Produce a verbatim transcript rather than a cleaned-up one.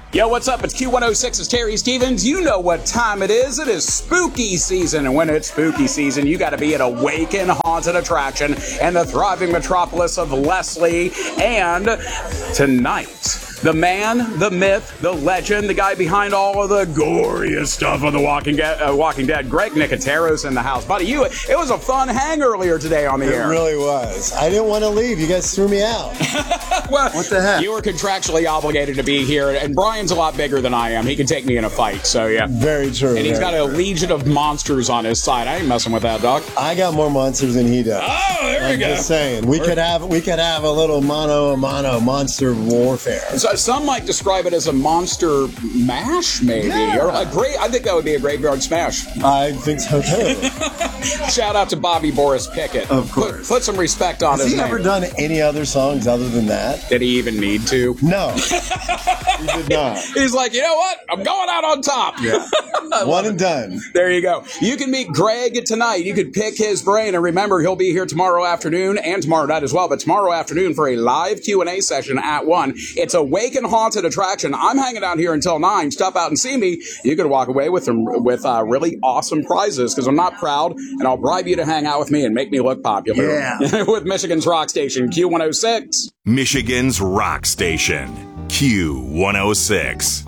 Yo, what's up? It's Q one oh six. It's Terry Stevens. You know what time it is. It is spooky season. And when it's spooky season, you got to be at Awaken Haunted Attraction in the thriving metropolis of Leslie. And tonight, the man, the myth, the legend, the guy behind all of the goriest stuff on The Walking, Dead, uh, Walking Dead, Greg Nicotero's in the house. Buddy, you, it was a fun hang earlier today on the it air. It really was. I didn't want to leave. You guys threw me out. Well, what the heck? You were contractually obligated to be here, and Brian's a lot bigger than I am. He can take me in a fight, so yeah. Very true. And he's got a legion of monsters on his side. I ain't messing with that, dog. I got more monsters than he does. Oh, there I'm we go. Just saying, we could have we could have a little mono a mono monster warfare. So some might describe it as a monster mash, maybe, yeah. or a great. I think that would be a graveyard smash. I think so too. Shout out to Bobby Boris Pickett. Of course. Put, put some respect on Has his he name. ever done any other songs other than that? Did he even need to? No, he did not. He's like, you know what? I'm going out on top. Yeah. One and done. There you go. You can meet Greg tonight. You could pick his brain. And remember, he'll be here tomorrow afternoon and tomorrow night as well. But tomorrow afternoon for a live Q and A session at one. It's Awaken Haunted Attraction. I'm hanging out here until nine. Stop out and see me. You could walk away with them, with uh, really awesome prizes because I'm not proud. And I'll bribe you to hang out with me and make me look popular. Yeah. With Michigan's rock station, Q one oh six. Michigan's rock station, Q one oh six.